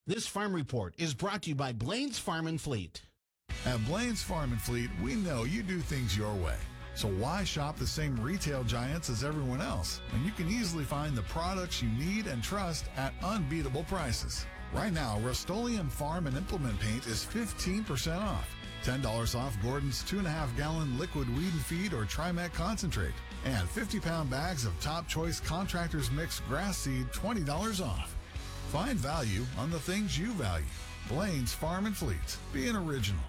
This farm report is brought to you by Blaine's Farm and Fleet. At Blaine's Farm and Fleet, we know you do things your way. So why shop the same retail giants as everyone else when you can easily find the products you need and trust at unbeatable prices? Right now, Rust-Oleum Farm and Implement Paint is 15% off. $10 off Gordon's 2.5-gallon liquid weed and feed or Trimet concentrate. And 50-pound bags of Top Choice Contractors Mix grass seed, $20 off. Find value on the things you value. Blaine's Farm and Fleet. Be an original.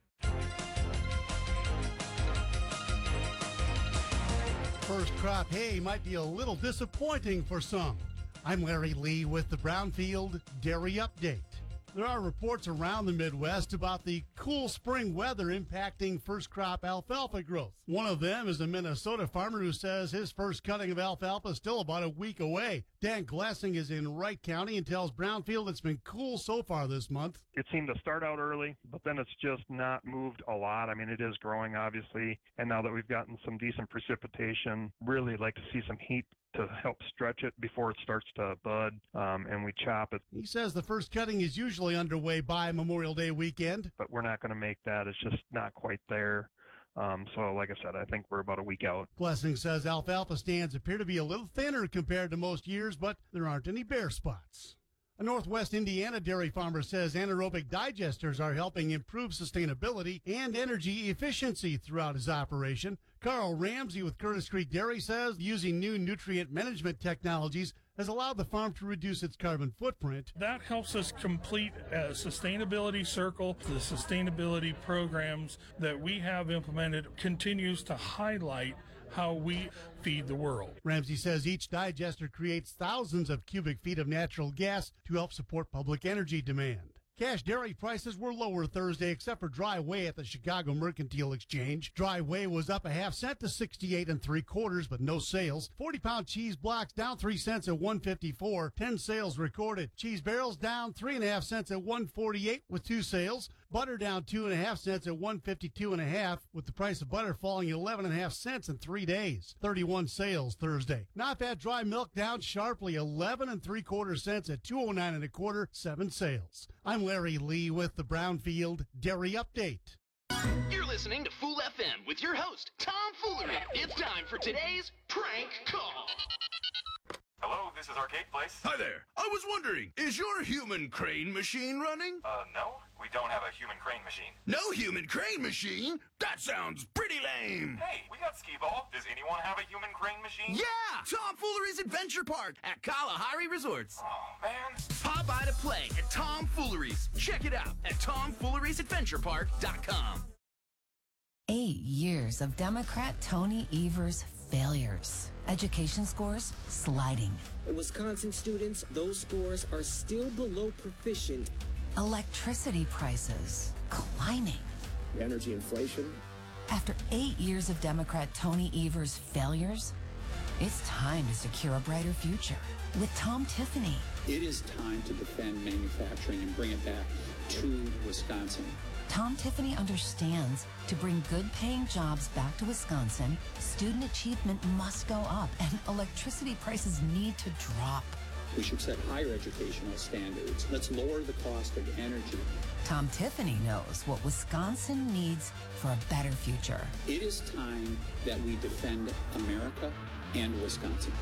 First crop hay might be a little disappointing for some. I'm Larry Lee with the Brownfield Dairy Update. There are reports around the Midwest about the cool spring weather impacting first crop alfalfa growth. One of them is a Minnesota farmer who says his first cutting of alfalfa is still about a week away. Dan Glessing is in Wright County and tells Brownfield it's been cool so far this month. It seemed to start out early, but then it's just not moved a lot. I mean, it is growing, obviously, and now that we've gotten some decent precipitation, really like to see some heat to help stretch it before it starts to bud, and we chop it. He says the first cutting is usually underway by Memorial Day weekend. But we're not going to make that. It's just not quite there. So like I said, I think we're about a week out. Blessing says alfalfa stands appear to be a little thinner compared to most years, but there aren't any bare spots. A Northwest Indiana dairy farmer says anaerobic digesters are helping improve sustainability and energy efficiency throughout his operation. Carl Ramsey with Curtis Creek Dairy says using new nutrient management technologies has allowed the farm to reduce its carbon footprint. That helps us complete a sustainability circle. The sustainability programs that we have implemented continues to highlight how we feed the world. Ramsey says each digester creates thousands of cubic feet of natural gas to help support public energy demand. Cash dairy prices were lower Thursday except for dry whey at the Chicago Mercantile Exchange. Dry whey was up a half cent to 68 3/4, but no sales. 40-pound cheese blocks down 3 cents at 154. 10 sales recorded. Cheese barrels down 3.5 cents at 148 with 2 sales. Butter down 2.5 cents at 152.5, with the price of butter falling 11.5 cents in 3 days. 31 sales Thursday. Not-fat dry milk down sharply 11 3/4 cents at 209 1/4. 7 sales. I'm Larry Lee with the Brownfield Dairy Update. You're listening to Fool FM with your host, Tom Foolery. It's time for today's prank call. Hello, this is Arcade Place. Hi there. I was wondering, is your human crane machine running? No, we don't have a human crane machine. No human crane machine? That sounds pretty lame. Hey, we got skee-ball. Does anyone have a human crane machine? Yeah! Tom Foolery's Adventure Park at Kalahari Resorts. Oh, man. Pop by to play at Tom Foolery's. Check it out at TomFoolery'sAdventurePark.com. 8 years of Democrat Tony Evers' failures. Education scores sliding. Wisconsin students, those scores are still below proficient. Electricity prices climbing. Energy inflation. After 8 years of Democrat Tony Evers' failures, it's time to secure a brighter future with Tom Tiffany. It is time to defend manufacturing and bring it back to Wisconsin. Tom Tiffany understands to bring good-paying jobs back to Wisconsin, student achievement must go up and electricity prices need to drop. We should set higher educational standards. Let's lower the cost of energy. Tom Tiffany knows what Wisconsin needs for a better future. It is time that we defend America and Wisconsin.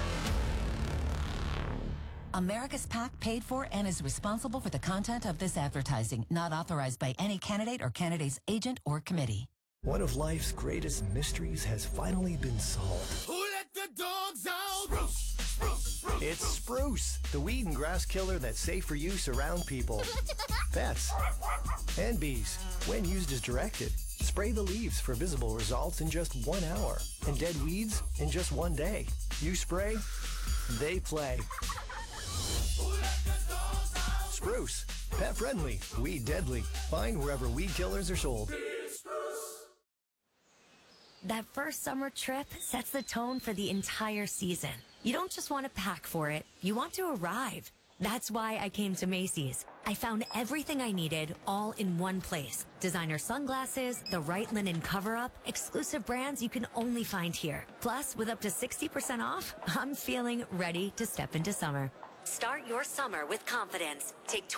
America's PAC paid for and is responsible for the content of this advertising, not authorized by any candidate or candidate's agent or committee. One of life's greatest mysteries has finally been solved. Who let the dogs out? Spruce, spruce, spruce. It's Spruce, the weed and grass killer that's safe for use around people, pets, and bees. When used as directed, spray the leaves for visible results in just 1 hour and dead weeds in just 1 day. You spray, they play. Spruce, pet friendly, weed deadly. Find wherever weed killers are sold. That first summer trip sets the tone for the entire season. You don't just want to pack for it, you want to arrive. That's why I came to Macy's. I found everything I needed all in one place. Designer sunglasses, the right linen cover-up, exclusive brands you can only find here. Plus, with up to 60% off, I'm feeling ready to step into summer. Start your summer with confidence. Take